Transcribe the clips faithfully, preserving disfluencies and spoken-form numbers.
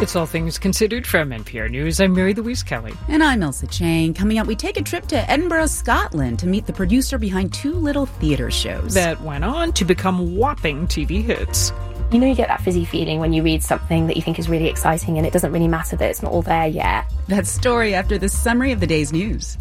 It's All Things Considered from N P R News. I'm Mary Louise Kelly. And I'm Elsa Chang. Coming up, we take a trip to Edinburgh, Scotland to meet the producer behind two little theatre shows that went on to become whopping T V hits. You know, you get that fizzy feeling when you read something that you think is really exciting and it doesn't really matter that it's not all there yet. That story after the summary of the day's news.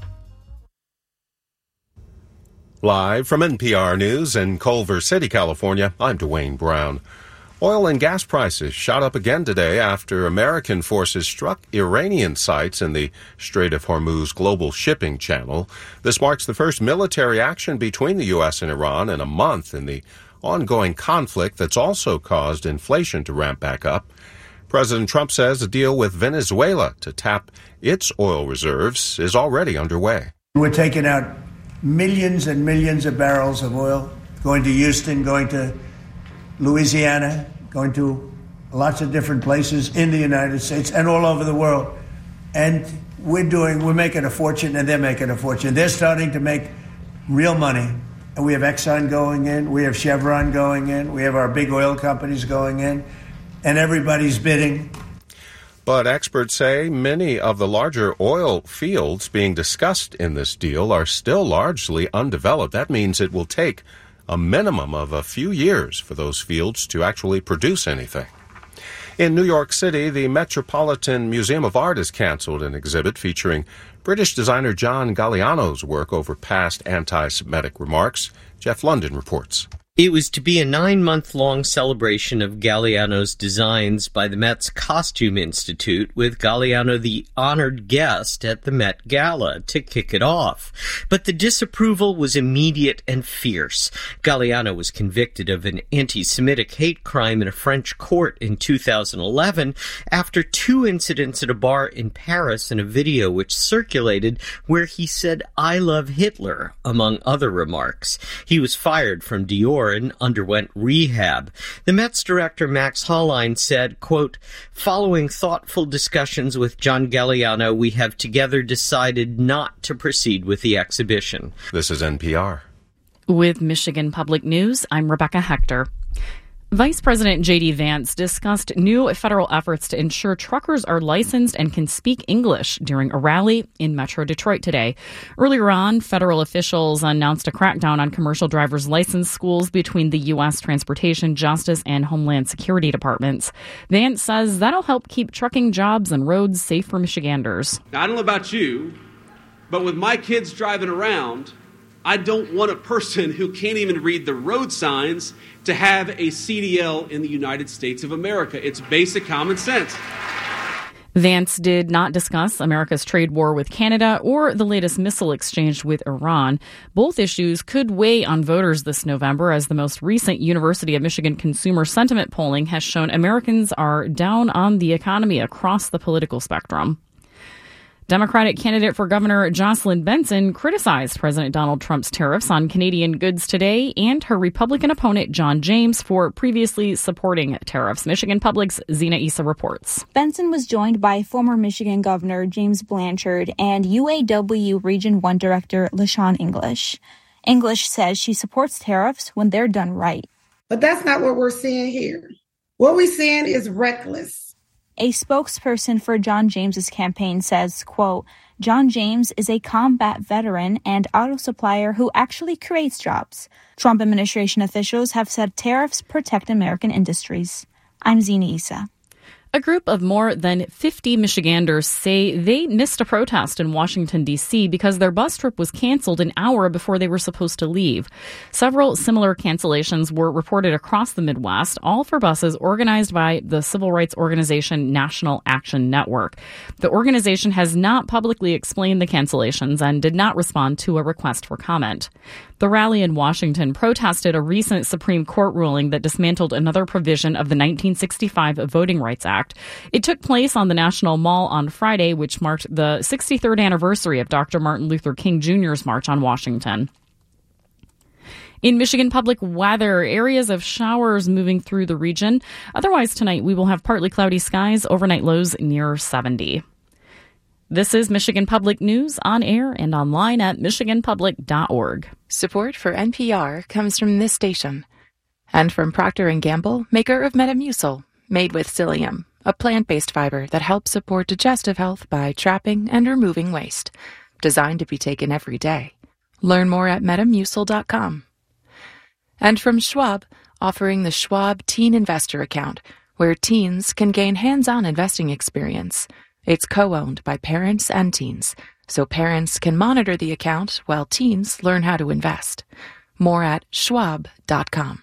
Live from N P R News in Culver City, California, I'm Dwayne Brown. Oil and gas prices shot up again today after American forces struck Iranian sites in the Strait of Hormuz global shipping channel. This marks the first military action between the U S and Iran in a month in the ongoing conflict that's also caused inflation to ramp back up. President Trump says a deal with Venezuela to tap its oil reserves is already underway. We're taking out millions and millions of barrels of oil, going to Houston, going to Louisiana, going to lots of different places in the United States and all over the world. And we're doing, we're making a fortune and they're making a fortune. They're starting to make real money. And we have Exxon going in, we have Chevron going in, we have our big oil companies going in, and everybody's bidding. But experts say many of the larger oil fields being discussed in this deal are still largely undeveloped. That means it will take a minimum of a few years for those fields to actually produce anything. In New York City, the Metropolitan Museum of Art has canceled an exhibit featuring British designer John Galliano's work over past anti-Semitic remarks. Jeff London reports. It was to be a nine-month-long celebration of Galliano's designs by the Met's Costume Institute, with Galliano the honored guest at the Met Gala to kick it off. But the disapproval was immediate and fierce. Galliano was convicted of an anti-Semitic hate crime in a French court in two thousand eleven after two incidents at a bar in Paris and a video which circulated where he said, "I love Hitler," among other remarks. He was fired from Dior and underwent rehab. The Met's director, Max Hollein, said, quote, "Following thoughtful discussions with John Galliano, we have together decided not to proceed with the exhibition." This is N P R. With Michigan Public News, I'm Rebecca Hector. Vice President J D. Vance discussed new federal efforts to ensure truckers are licensed and can speak English during a rally in Metro Detroit today. Earlier on, federal officials announced a crackdown on commercial driver's license schools between the U S Transportation, Justice, and Homeland Security departments. Vance says that'll help keep trucking jobs and roads safe for Michiganders. Now, I don't know about you, but with my kids driving around, I don't want a person who can't even read the road signs to have a C D L in the United States of America. It's basic common sense. Vance did not discuss America's trade war with Canada or the latest missile exchange with Iran. Both issues could weigh on voters this November, as the most recent University of Michigan consumer sentiment polling has shown Americans are down on the economy across the political spectrum. Democratic candidate for governor Jocelyn Benson criticized President Donald Trump's tariffs on Canadian goods today, and her Republican opponent John James for previously supporting tariffs. Michigan Public's Zena Issa reports. Benson was joined by former Michigan Governor James Blanchard and U A W Region one Director LaShawn English. English says she supports tariffs when they're done right. But that's not what we're seeing here. What we're seeing is reckless. A spokesperson for John James's campaign says, quote, "John James is a combat veteran and auto supplier who actually creates jobs. Trump administration officials have said tariffs protect American industries." I'm Zena Issa. A group of more than fifty Michiganders say they missed a protest in Washington, D C because their bus trip was canceled an hour before they were supposed to leave. Several similar cancellations were reported across the Midwest, all for buses organized by the civil rights organization National Action Network. The organization has not publicly explained the cancellations and did not respond to a request for comment. The rally in Washington protested a recent Supreme Court ruling that dismantled another provision of the nineteen sixty-five Voting Rights Act. It took place on the National Mall on Friday, which marked the sixty-third anniversary of Doctor Martin Luther King Junior's March on Washington. In Michigan Public weather, areas of showers moving through the region. Otherwise, tonight we will have partly cloudy skies, overnight lows near seventy. This is Michigan Public News on air and online at michigan public dot org. Support for N P R comes from this station and from Procter and Gamble, maker of Metamucil, made with psyllium, a plant-based fiber that helps support digestive health by trapping and removing waste. Designed to be taken every day. Learn more at metamucil dot com. And from Schwab, offering the Schwab Teen Investor Account, where teens can gain hands-on investing experience. It's co-owned by parents and teens, so parents can monitor the account while teens learn how to invest. More at schwab dot com.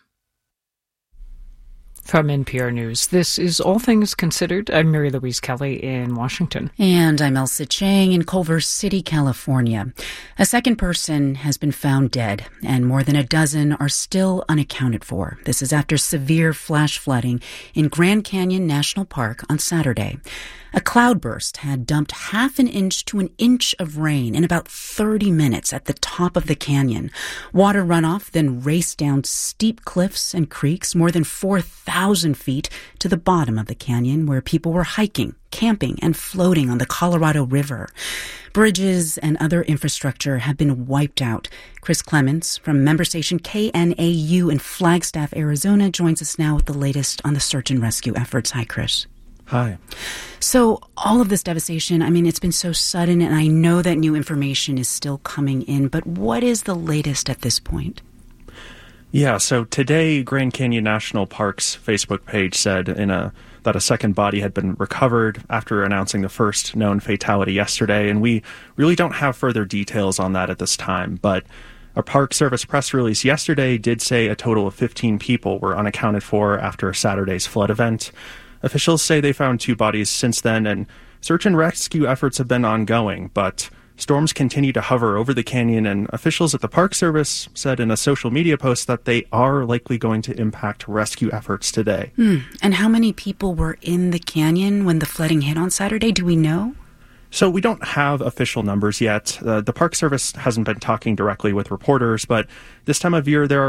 From N P R News, this is All Things Considered. I'm Mary Louise Kelly in Washington. And I'm Elsa Chang in Culver City, California. A second person has been found dead, and more than a dozen are still unaccounted for. This is after severe flash flooding in Grand Canyon National Park on Saturday. A cloudburst had dumped half an inch to an inch of rain in about thirty minutes at the top of the canyon. Water runoff then raced down steep cliffs and creeks more than four thousand feet to the bottom of the canyon, where people were hiking, camping, and floating on the Colorado River. Bridges and other infrastructure have been wiped out. Chris Clements from member station K N A U in Flagstaff, Arizona, joins us now with the latest on the search and rescue efforts. Hi, Chris. Hi. So all of this devastation, I mean, it's been so sudden, and I know that new information is still coming in, but what is the latest at this point? Yeah, so today, Grand Canyon National Park's Facebook page said in a that a second body had been recovered after announcing the first known fatality yesterday, and we really don't have further details on that at this time, but a Park Service press release yesterday did say a total of fifteen people were unaccounted for after Saturday's flood event. Officials say they found two bodies since then, and search and rescue efforts have been ongoing, but storms continue to hover over the canyon, and officials at the Park Service said in a social media post that they are likely going to impact rescue efforts today. Hmm. And how many people were in the canyon when the flooding hit on Saturday? Do we know? So we don't have official numbers yet. Uh, the Park Service hasn't been talking directly with reporters, but this time of year there are